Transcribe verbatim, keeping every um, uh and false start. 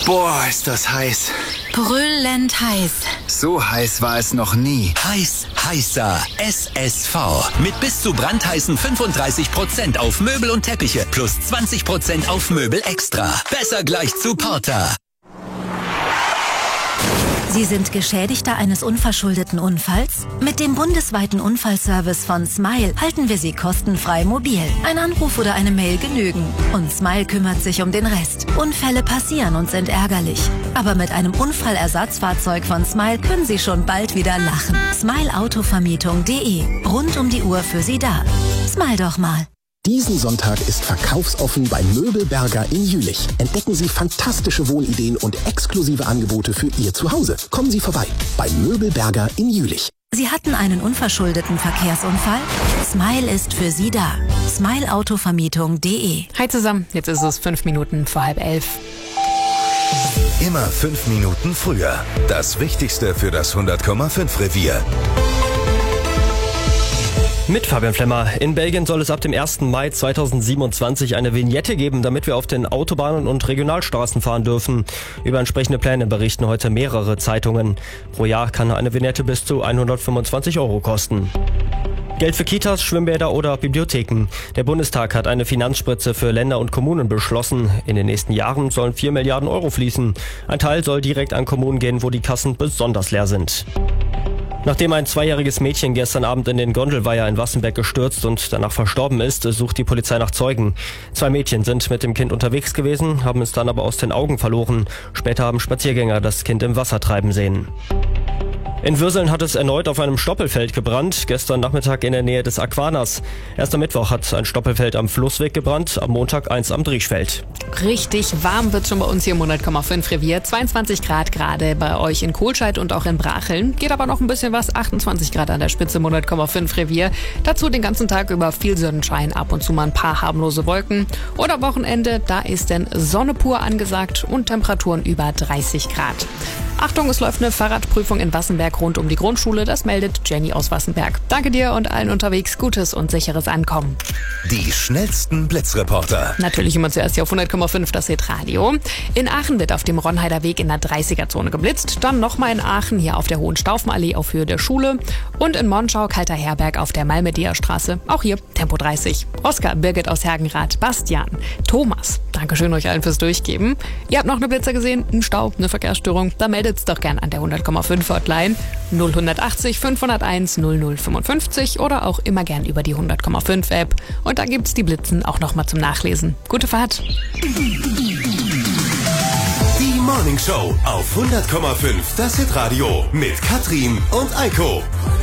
Boah, ist das heiß. Brüllend heiß. So heiß war es noch nie. Heiß, heißer. S S V. Mit bis zu brandheißen fünfunddreißig Prozent auf Möbel und Teppiche plus zwanzig Prozent auf Möbel extra. Besser gleich zu Porter. Sie sind Geschädigter eines unverschuldeten Unfalls? Mit dem bundesweiten Unfallservice von Smile halten wir Sie kostenfrei mobil. Ein Anruf oder eine Mail genügen. Und Smile kümmert sich um den Rest. Unfälle passieren und sind ärgerlich. Aber mit einem Unfallersatzfahrzeug von Smile können Sie schon bald wieder lachen. smile autovermietung punkt de. Rund um die Uhr für Sie da. Smile doch mal. Diesen Sonntag ist verkaufsoffen bei Möbelberger in Jülich. Entdecken Sie fantastische Wohnideen und exklusive Angebote für Ihr Zuhause. Kommen Sie vorbei bei Möbelberger in Jülich. Sie hatten einen unverschuldeten Verkehrsunfall? Smile ist für Sie da. smile autovermietung punkt de. Hi zusammen, jetzt ist es fünf Minuten vor halb elf. Immer fünf Minuten früher. Das Wichtigste für das hundert Komma fünf Revier. Mit Fabian Flemmer. In Belgien soll es ab dem ersten Mai zweitausendsiebenundzwanzig eine Vignette geben, damit wir auf den Autobahnen und Regionalstraßen fahren dürfen. Über entsprechende Pläne berichten heute mehrere Zeitungen. Pro Jahr kann eine Vignette bis zu hundertfünfundzwanzig Euro kosten. Geld für Kitas, Schwimmbäder oder Bibliotheken. Der Bundestag hat eine Finanzspritze für Länder und Kommunen beschlossen. In den nächsten Jahren sollen vier Milliarden Euro fließen. Ein Teil soll direkt an Kommunen gehen, wo die Kassen besonders leer sind. Nachdem ein zweijähriges Mädchen gestern Abend in den Gondelweiher in Wassenbeck gestürzt und danach verstorben ist, sucht die Polizei nach Zeugen. Zwei Mädchen sind mit dem Kind unterwegs gewesen, haben es dann aber aus den Augen verloren. Später haben Spaziergänger das Kind im Wasser treiben sehen. In Würseln hat es erneut auf einem Stoppelfeld gebrannt, gestern Nachmittag in der Nähe des Aquanas. Erst am Mittwoch hat ein Stoppelfeld am Flussweg gebrannt, am Montag eins am Drieschfeld. Richtig warm wird schon bei uns hier im hundert Komma fünf Revier. zweiundzwanzig Grad gerade bei euch in Kohlscheid und auch in Bracheln. Geht aber noch ein bisschen was, achtundzwanzig Grad an der Spitze im hundert Komma fünf Revier. Dazu den ganzen Tag über viel Sonnenschein, ab und zu mal ein paar harmlose Wolken. Oder Wochenende, da ist denn Sonne pur angesagt und Temperaturen über dreißig Grad. Achtung, es läuft eine Fahrradprüfung in Wassenberg rund um die Grundschule. Das meldet Jenny aus Wassenberg. Danke dir und allen unterwegs gutes und sicheres Ankommen. Die schnellsten Blitzreporter. Natürlich immer zuerst hier auf hundert Komma fünf das Hitradio. In Aachen wird auf dem Ronheider Weg in der dreißiger-Zone geblitzt. Dann nochmal in Aachen, hier auf der Hohenstaufenallee auf Höhe der Schule. Und in Monschau, Kalter Herberg auf der Malmedier-Straße. Auch hier Tempo dreißig. Oskar, Birgit aus Hergenrath, Bastian, Thomas. Dankeschön euch allen fürs Durchgeben. Ihr habt noch eine Blitzer gesehen, einen Stau, eine Verkehrsstörung. Da meldet's doch gern an der hundert Komma fünf Hotline null achtzig fünfhunderteins null null fünfundfünfzig oder auch immer gern über die hundert Komma fünf App. Und da gibt's die Blitzen auch nochmal zum Nachlesen. Gute Fahrt. Die Morning Show auf hundert Komma fünf, das Hitradio mit Katrin und Eiko.